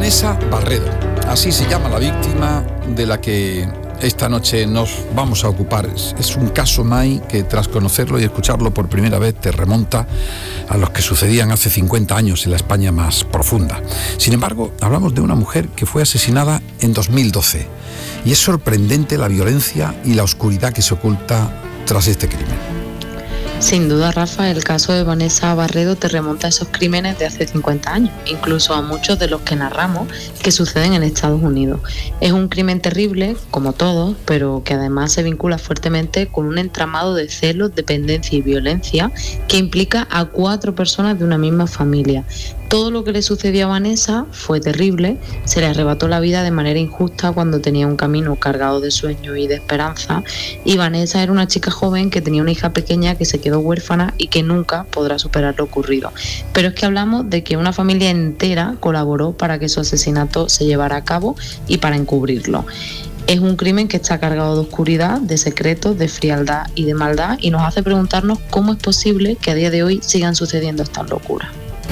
Vanessa Barredo, así se llama la víctima de la que esta noche nos vamos a ocupar. Es un caso, May, que tras conocerlo y escucharlo por primera vez te remonta a los que sucedían hace 50 años en la España más profunda. Sin embargo, hablamos de una mujer que fue asesinada en 2012 y es sorprendente la violencia y la oscuridad que se oculta tras este crimen. Sin duda, Rafa, el caso de Vanessa Barredo te remonta a esos crímenes de hace 50 años, incluso a muchos de los que narramos que suceden en Estados Unidos. Es un crimen terrible, como todos, pero que además se vincula fuertemente con un entramado de celos, dependencia y violencia que implica a 4 personas de una misma familia. Todo lo que le sucedió a Vanessa fue terrible, se le arrebató la vida de manera injusta cuando tenía un camino cargado de sueños y de esperanza, y Vanessa era una chica joven que tenía una hija pequeña que se quedó huérfana y que nunca podrá superar lo ocurrido. Pero es que hablamos de que una familia entera colaboró para que su asesinato se llevara a cabo y para encubrirlo. Es un crimen que está cargado de oscuridad, de secretos, de frialdad y de maldad, y nos hace preguntarnos cómo es posible que a día de hoy sigan sucediendo estas locuras.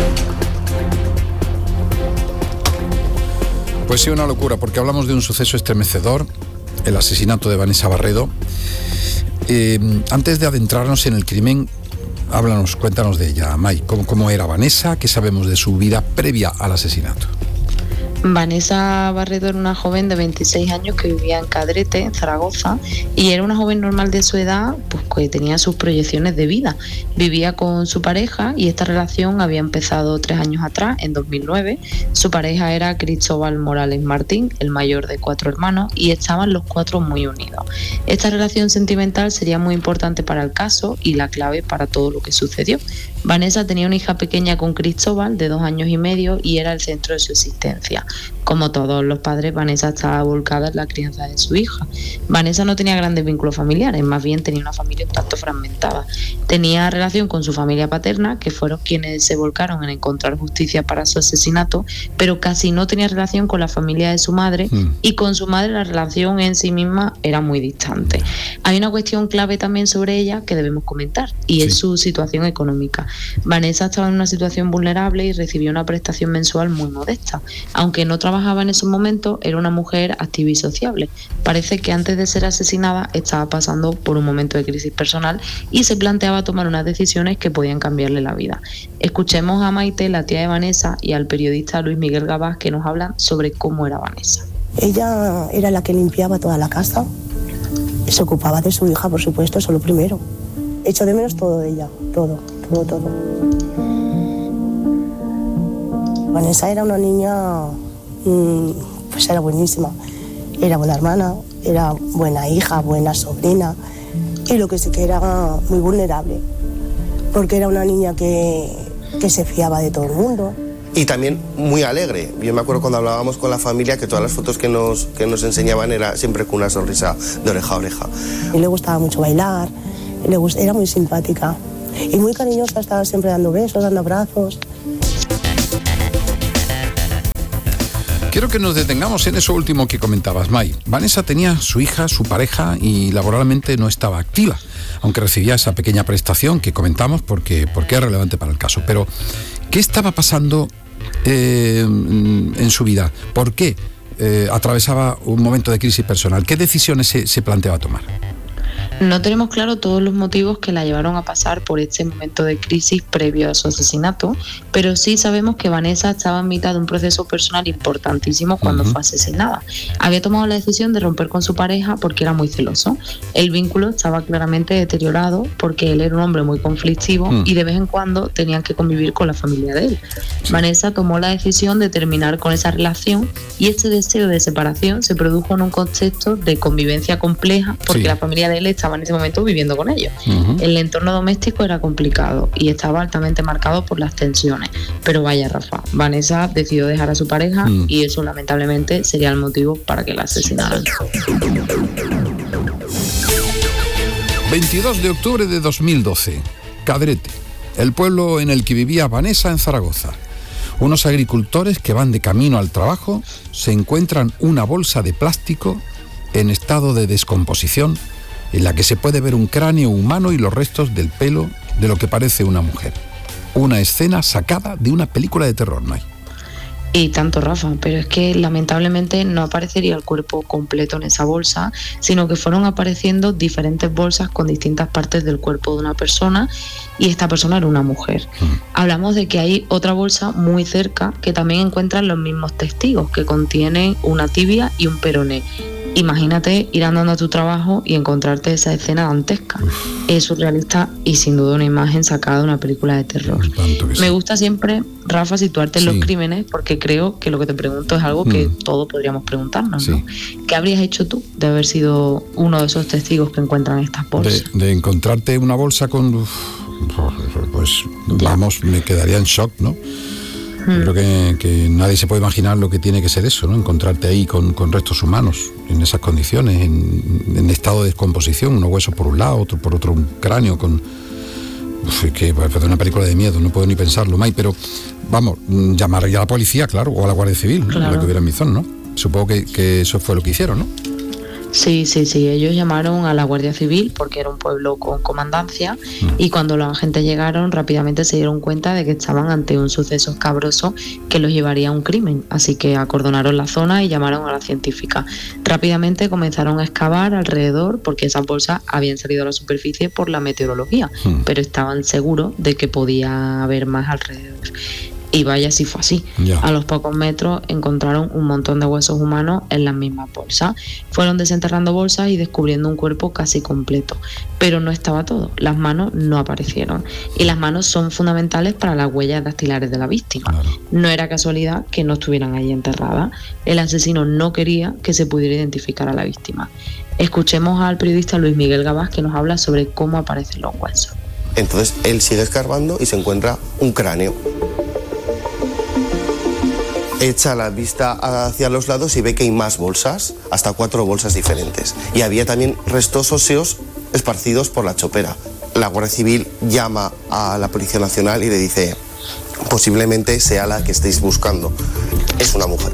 Pues sí, una locura, porque hablamos de un suceso estremecedor, el asesinato de Vanessa Barredo. Antes de adentrarnos en el crimen, cuéntanos de ella, May. ¿Cómo era Vanessa? ¿Qué sabemos de su vida previa al asesinato? Vanessa Barredo era una joven de 26 años que vivía en Cadrete, en Zaragoza, y era una joven normal de su edad, pues que tenía sus proyecciones de vida. Vivía con su pareja y esta relación había empezado 3 años atrás, en 2009. Su pareja era Cristóbal Morales Martín, el mayor de 4 hermanos, y estaban los 4 muy unidos. Esta relación sentimental sería muy importante para el caso y la clave para todo lo que sucedió. Vanessa tenía una hija pequeña con Cristóbal de 2 años y medio y era el centro de su existencia. Como todos los padres, Vanessa estaba volcada en la crianza de su hija. Vanessa no tenía grandes vínculos familiares, más bien tenía una familia un tanto fragmentada. Tenía relación con su familia paterna, que fueron quienes se volcaron en encontrar justicia para su asesinato, pero casi no tenía relación con la familia de su madre, y con su madre la relación en sí misma era muy distante. Hay una cuestión clave también sobre ella que debemos comentar, y es su situación económica. Vanessa estaba en una situación vulnerable y recibía una prestación mensual muy modesta. Aunque no trabajaba en esos momentos, era una mujer activa y sociable. Parece que antes de ser asesinada estaba pasando por un momento de crisis personal y se planteaba tomar unas decisiones que podían cambiarle la vida. Escuchemos a Maite, la tía de Vanessa, y al periodista Luis Miguel Gabás, que nos hablan sobre cómo era Vanessa. Ella era la que limpiaba toda la casa, se ocupaba de su hija, por supuesto, eso lo primero. Echo de menos todo de ella, todo. Vanessa era una niña, pues era buenísima. Era buena hermana, era buena hija, buena sobrina. Y lo que sí que era muy vulnerable, porque era una niña que se fiaba de todo el mundo. Y también muy alegre. Yo me acuerdo cuando hablábamos con la familia que todas las fotos que nos enseñaban era siempre con una sonrisa de oreja a oreja. Y le gustaba mucho bailar, era muy simpática. Y muy cariñosa, estaba siempre dando besos, dando abrazos. Quiero que nos detengamos en eso último que comentabas, May. Vanessa tenía su hija, su pareja, y laboralmente no estaba activa, aunque recibía esa pequeña prestación que comentamos porque es relevante para el caso. Pero, ¿qué estaba pasando en su vida? ¿Por qué atravesaba un momento de crisis personal? ¿Qué decisiones se planteaba tomar? No tenemos claro todos los motivos que la llevaron a pasar por este momento de crisis previo a su asesinato, pero sí sabemos que Vanessa estaba en mitad de un proceso personal importantísimo cuando fue asesinada. Había tomado la decisión de romper con su pareja porque era muy celoso. El vínculo estaba claramente deteriorado porque él era un hombre muy conflictivo y de vez en cuando tenían que convivir con la familia de él. Vanessa tomó la decisión de terminar con esa relación y este deseo de separación se produjo en un contexto de convivencia compleja porque la familia de él estaba en ese momento viviendo con ellos. El entorno doméstico era complicado y estaba altamente marcado por las tensiones. Pero vaya, Rafa, Vanessa decidió dejar a su pareja y eso lamentablemente sería el motivo para que la asesinaran. 22 de octubre de 2012, Cadrete, el pueblo en el que vivía Vanessa en Zaragoza. Unos agricultores que van de camino al trabajo se encuentran una bolsa de plástico en estado de descomposición en la que se puede ver un cráneo humano y los restos del pelo de lo que parece una mujer. Una escena sacada de una película de terror, May. Y tanto, Rafa, pero es que lamentablemente no aparecería el cuerpo completo en esa bolsa, sino que fueron apareciendo diferentes bolsas con distintas partes del cuerpo de una persona, y esta persona era una mujer. Hablamos de que hay otra bolsa muy cerca que también encuentran los mismos testigos, que contienen una tibia y un peroné. Imagínate ir andando a tu trabajo y encontrarte esa escena dantesca. Es surrealista y sin duda una imagen sacada de una película de terror. Me gusta siempre, Rafa, situarte en los crímenes, porque creo que lo que te pregunto es algo que todos podríamos preguntarnos, ¿no? ¿Qué habrías hecho tú de haber sido uno de esos testigos que encuentran estas bolsas? De encontrarte una bolsa con... Pues vamos, me quedaría en shock, ¿no? Creo que nadie se puede imaginar lo que tiene que ser eso, ¿no? Encontrarte ahí con restos humanos, en esas condiciones, en estado de descomposición, unos huesos por un lado, otro por otro, un cráneo con... que parece una película de miedo, no puedo ni pensarlo, May, pero vamos, llamaría a la policía, claro, o a la Guardia Civil, claro, la que hubiera en mi zona, ¿no? Supongo que eso fue lo que hicieron, ¿no? Sí, ellos llamaron a la Guardia Civil porque era un pueblo con comandancia, y cuando los agentes llegaron rápidamente se dieron cuenta de que estaban ante un suceso escabroso que los llevaría a un crimen, así que acordonaron la zona y llamaron a la científica. Rápidamente comenzaron a excavar alrededor porque esas bolsas habían salido a la superficie por la meteorología, pero estaban seguros de que podía haber más alrededor. Y vaya si fue así. A los pocos metros encontraron un montón de huesos humanos en las mismas bolsas. Fueron desenterrando bolsas y descubriendo un cuerpo casi completo. Pero no estaba todo. Las manos no aparecieron. Y las manos son fundamentales para las huellas dactilares de la víctima. Claro. No era casualidad que no estuvieran allí enterradas. El asesino no quería que se pudiera identificar a la víctima. Escuchemos al periodista Luis Miguel Gabás, que nos habla sobre cómo aparecen los huesos. Entonces él sigue escarbando y se encuentra un cráneo. Echa la vista hacia los lados y ve que hay más bolsas, hasta 4 bolsas diferentes. Y había también restos óseos esparcidos por la chopera. La Guardia Civil llama a la Policía Nacional y le dice: posiblemente sea la que estéis buscando. Es una mujer.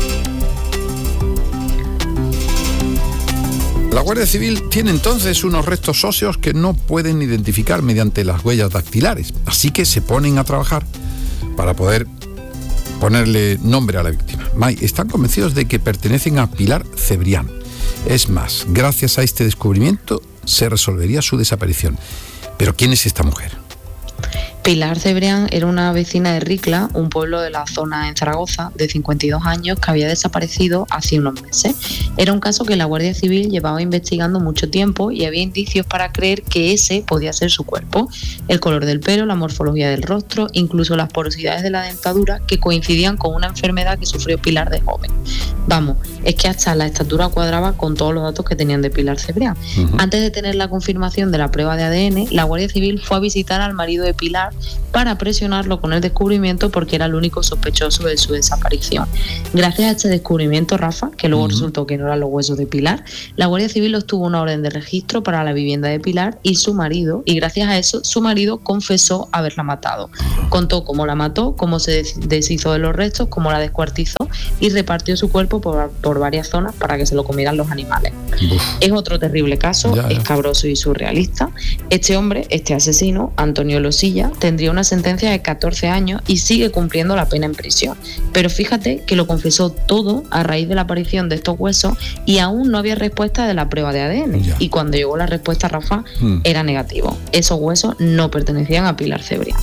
La Guardia Civil tiene entonces unos restos óseos que no pueden identificar mediante las huellas dactilares. Así que se ponen a trabajar para poder ponerle nombre a la víctima. May, están convencidos de que pertenecen a Pilar Cebrián. Es más, gracias a este descubrimiento se resolvería su desaparición. Pero ¿quién es esta mujer? Pilar Cebrián era una vecina de Ricla, un pueblo de la zona en Zaragoza, de 52 años, que había desaparecido hace unos meses. Era un caso que la Guardia Civil llevaba investigando mucho tiempo y había indicios para creer que ese podía ser su cuerpo. El color del pelo, la morfología del rostro, incluso las porosidades de la dentadura, que coincidían con una enfermedad que sufrió Pilar de joven. Vamos, es que hasta la estatura cuadraba con todos los datos que tenían de Pilar Cebrián. Antes de tener la confirmación de la prueba de ADN, la Guardia Civil fue a visitar al marido de Pilar para presionarlo con el descubrimiento porque era el único sospechoso de su desaparición. Gracias a este descubrimiento, Rafa, que luego resultó que no eran los huesos de Pilar, la Guardia Civil obtuvo una orden de registro para la vivienda de Pilar y su marido, y gracias a eso su marido confesó haberla matado. Contó cómo la mató, cómo se deshizo de los restos, cómo la descuartizó y repartió su cuerpo por varias zonas para que se lo comieran los animales. Es otro terrible caso, escabroso y surrealista. Este hombre, este asesino, Antonio Losilla, tendría una sentencia de 14 años y sigue cumpliendo la pena en prisión. Pero fíjate que lo confesó todo a raíz de la aparición de estos huesos y aún no había respuesta de la prueba de ADN. Y cuando llegó la respuesta, Rafa, era negativo. Esos huesos no pertenecían a Pilar Cebrián.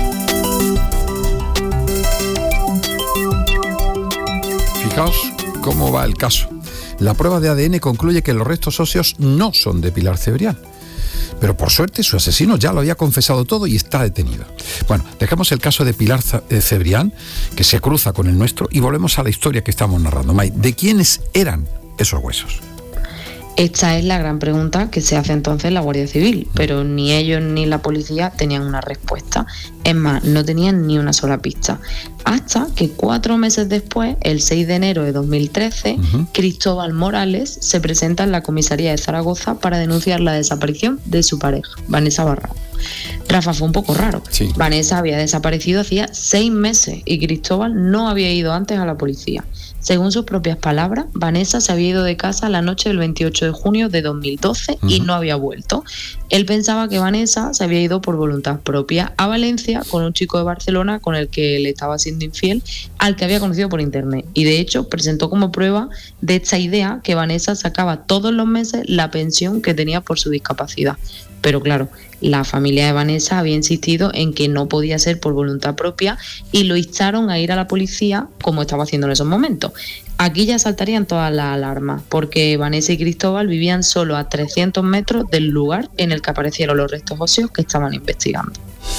Fijaos cómo va el caso. La prueba de ADN concluye que los restos óseos no son de Pilar Cebrián. Pero por suerte su asesino ya lo había confesado todo y está detenido. Bueno, dejamos el caso de Pilar Cebrián, que se cruza con el nuestro, y volvemos a la historia que estamos narrando. May, ¿de quiénes eran esos huesos? Esta es la gran pregunta que se hace entonces la Guardia Civil, pero ni ellos ni la policía tenían una respuesta. Es más, no tenían ni una sola pista. Hasta que 4 meses después, el 6 de enero de 2013, Cristóbal Morales se presenta en la comisaría de Zaragoza para denunciar la desaparición de su pareja, Vanessa Barrao. Rafa, fue un poco raro. Sí. Vanessa había desaparecido hacía 6 meses y Cristóbal no había ido antes a la policía. Según sus propias palabras, Vanessa se había ido de casa la noche del 28 de junio de 2012 y no había vuelto. Él pensaba que Vanessa se había ido por voluntad propia a Valencia con un chico de Barcelona con el que le estaba siendo infiel, al que había conocido por internet. Y de hecho presentó como prueba de esta idea que Vanessa sacaba todos los meses la pensión que tenía por su discapacidad. Pero claro, la familia de Vanessa había insistido en que no podía ser por voluntad propia y lo instaron a ir a la policía como estaba haciendo en esos momentos. Aquí ya saltarían todas las alarmas, porque Vanessa y Cristóbal vivían solo a 300 metros del lugar en el que aparecieron los restos óseos que estaban investigando.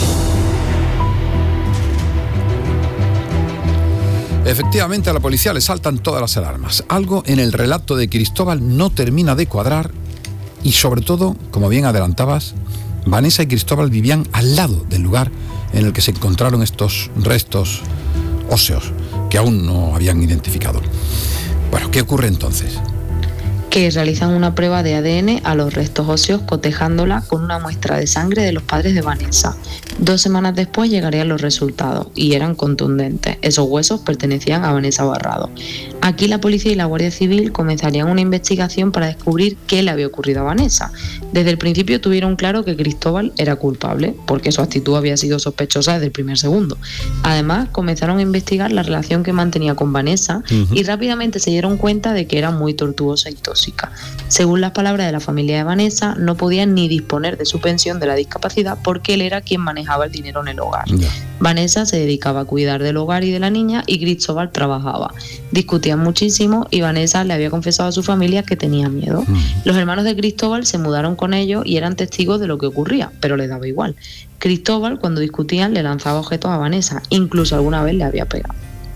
Efectivamente, a la policía le saltan todas las alarmas. Algo en el relato de Cristóbal no termina de cuadrar y, sobre todo, como bien adelantabas, Vanessa y Cristóbal vivían al lado del lugar en el que se encontraron estos restos óseos que aún no habían identificado. Bueno, ¿qué ocurre entonces? Que realizan una prueba de ADN a los restos óseos cotejándola con una muestra de sangre de los padres de Vanessa. 2 semanas después llegarían los resultados y eran contundentes. Esos huesos pertenecían a Vanessa Barrado. Aquí la policía y la Guardia Civil comenzarían una investigación para descubrir qué le había ocurrido a Vanessa. Desde el principio tuvieron claro que Cristóbal era culpable, porque su actitud había sido sospechosa desde el primer segundo. Además, comenzaron a investigar la relación que mantenía con Vanessa y rápidamente se dieron cuenta de que era muy tortuosa y tóxica. Según las palabras de la familia de Vanessa, no podía ni disponer de su pensión de la discapacidad porque él era quien manejaba el dinero en el hogar. Vanessa se dedicaba a cuidar del hogar y de la niña y Cristóbal trabajaba. Discutían muchísimo y Vanessa le había confesado a su familia que tenía miedo. Los hermanos de Cristóbal se mudaron con ellos y eran testigos de lo que ocurría, pero les daba igual. Cristóbal, cuando discutían, le lanzaba objetos a Vanessa, incluso alguna vez le había pegado.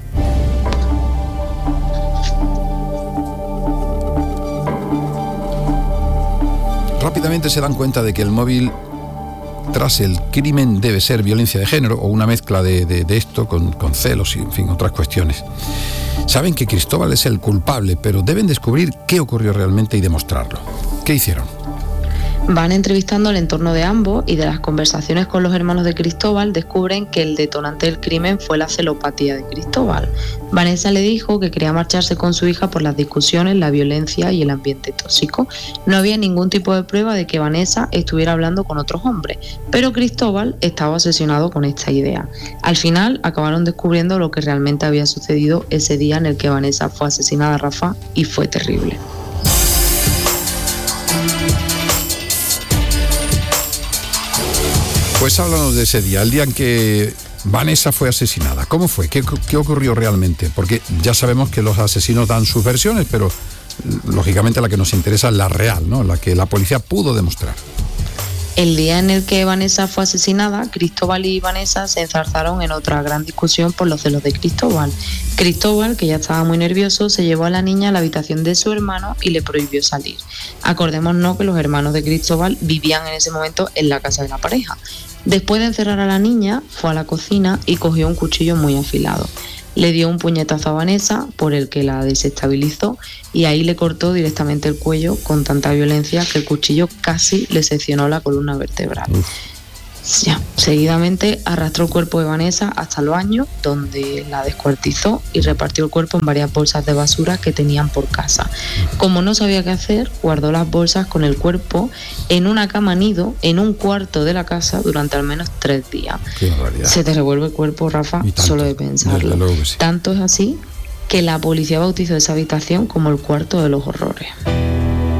Rápidamente se dan cuenta de que el móvil tras el crimen debe ser violencia de género o una mezcla de esto con celos y, en fin, otras cuestiones. Saben que Cristóbal es el culpable, pero deben descubrir qué ocurrió realmente y demostrarlo. ¿Qué hicieron? Van entrevistando el entorno de ambos y de las conversaciones con los hermanos de Cristóbal descubren que el detonante del crimen fue la celopatía de Cristóbal. Vanessa le dijo que quería marcharse con su hija por las discusiones, la violencia y el ambiente tóxico. No había ningún tipo de prueba de que Vanessa estuviera hablando con otros hombres, pero Cristóbal estaba obsesionado con esta idea. Al final acabaron descubriendo lo que realmente había sucedido ese día en el que Vanessa fue asesinada, Rafa, y fue terrible. Pues háblanos de ese día, el día en que Vanessa fue asesinada. ¿Cómo fue? ¿Qué ocurrió realmente? Porque ya sabemos que los asesinos dan sus versiones, pero lógicamente la que nos interesa es la real, ¿no? La que la policía pudo demostrar. El día en el que Vanessa fue asesinada, Cristóbal y Vanessa se enzarzaron en otra gran discusión por los celos de Cristóbal. Cristóbal, que ya estaba muy nervioso, se llevó a la niña a la habitación de su hermano y le prohibió salir. Acordémonos que los hermanos de Cristóbal vivían en ese momento en la casa de la pareja. Después de encerrar a la niña, fue a la cocina y cogió un cuchillo muy afilado. Le dio un puñetazo a Vanessa, por el que la desestabilizó, y ahí le cortó directamente el cuello con tanta violencia que el cuchillo casi le seccionó la columna vertebral. Ya, seguidamente arrastró el cuerpo de Vanessa hasta el baño, donde la descuartizó y repartió el cuerpo en varias bolsas de basura que tenían por casa. Como no sabía qué hacer, guardó las bolsas con el cuerpo en una cama nido en un cuarto de la casa durante al menos 3 días. Qué barbaridad. Se te revuelve el cuerpo, Rafa, solo de pensarlo. Sí. Tanto es así que la policía bautizó esa habitación como el cuarto de los horrores.